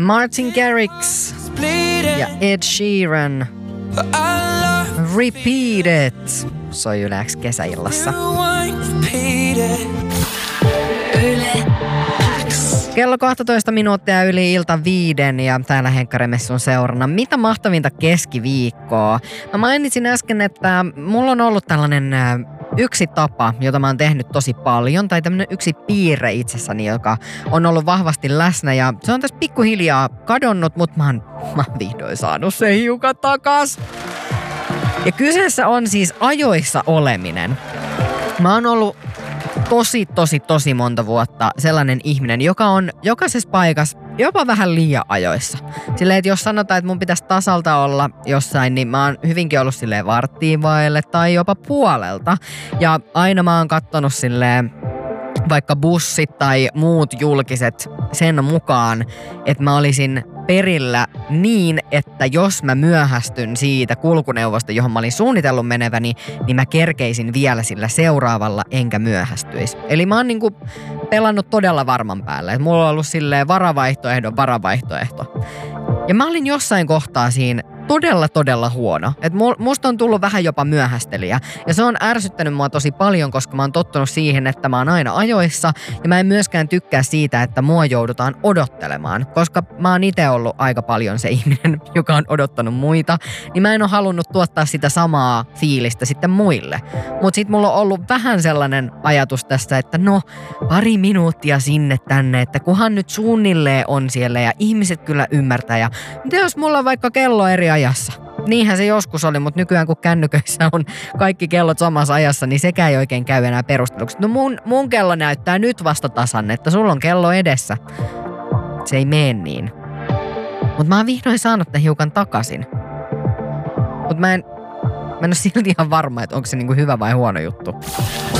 Martin Garrix ja Ed Sheeran. Repeat It. Soi Yle X kesäillassa. Kello 12 minuuttia yli ilta 5 ja täällä Henkka Remessun seurana. Mitä mahtavinta keskiviikkoa. Mä mainitsin äsken, että mulla on ollut tällainen yksi tapa, jota mä oon tehnyt tosi paljon, tai tämmönen yksi piirre itsessäni, joka on ollut vahvasti läsnä, ja se on tässä pikkuhiljaa kadonnut, mutta mä oon vihdoin saanut sen hiukan takas. Ja kyseessä on siis ajoissa oleminen. Mä oon ollut tosi monta vuotta sellainen ihminen, joka on jokaisessa paikassa jopa vähän liian ajoissa. Silleen, että jos sanotaan, että mun pitäisi tasalta olla jossain, niin mä oon hyvinkin ollut silleen varttiin vaille tai jopa puolelta. Ja aina mä oon kattonut silleen vaikka bussit tai muut julkiset sen mukaan, että mä olisin perillä niin, että jos mä myöhästyn siitä kulkuneuvosta, johon mä olin suunnitellut meneväni, niin mä kerkeisin vielä sillä seuraavalla enkä myöhästyisi. Eli mä oon niinku pelannut todella varman päälle. Et mulla on ollut silleen varavaihtoehto. Ja mä olin jossain kohtaa siinä todella huono. Et musta on tullut vähän jopa myöhästelijä. Ja se on ärsyttänyt mua tosi paljon, koska mä oon tottunut siihen, että mä oon aina ajoissa. Ja mä en myöskään tykkää siitä, että mua joudutaan odottelemaan. Koska mä oon itse ollut aika paljon se ihminen, joka on odottanut muita. Niin mä en ole halunnut tuottaa sitä samaa fiilistä sitten muille. Mutta sit mulla on ollut vähän sellainen ajatus tässä, että no, pari minuuttia sinne tänne. Että kunhan nyt suunnilleen on siellä ja ihmiset kyllä ymmärtää. Ja mitä jos mulla on vaikka kello eri ajassa? Niinhän se joskus oli, mutta nykyään kun kännyköissä on kaikki kellot samassa ajassa, niin sekään ei oikein käy enää perusteluksi. No mun kello näyttää nyt vasta tasan, että sulla on kello edessä. Se ei mene niin. Mutta mä oon vihdoin saanut ne hiukan takaisin. Mutta mä en ole silti ihan varma, että onko se niinku hyvä vai huono juttu.